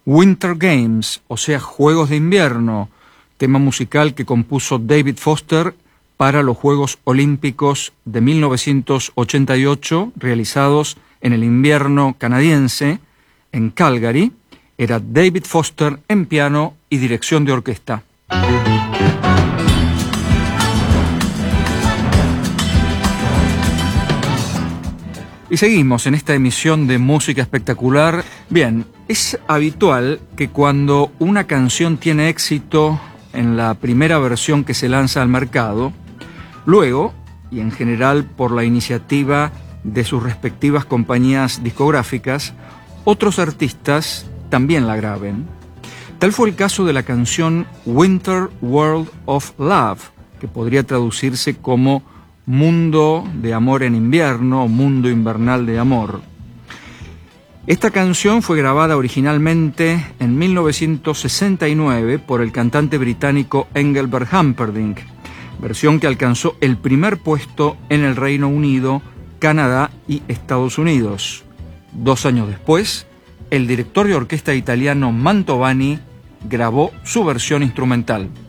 Winter Games, o sea, Juegos de Invierno, tema musical que compuso David Foster para los Juegos Olímpicos de 1988, realizados en el invierno canadiense, en Calgary. Era David Foster en piano y dirección de orquesta. Y seguimos en esta emisión de Música Espectacular. Bien, es habitual que cuando una canción tiene éxito en la primera versión que se lanza al mercado, luego, y en general por la iniciativa de sus respectivas compañías discográficas, otros artistas también la graben. Tal fue el caso de la canción Winter World of Love, que podría traducirse como Mundo de Amor en Invierno o Mundo Invernal de Amor. Esta canción fue grabada originalmente en 1969 por el cantante británico Engelbert Humperdinck, versión que alcanzó el primer puesto en el Reino Unido, Canadá y Estados Unidos. 2 años después, el director de orquesta italiano Mantovani grabó su versión instrumental.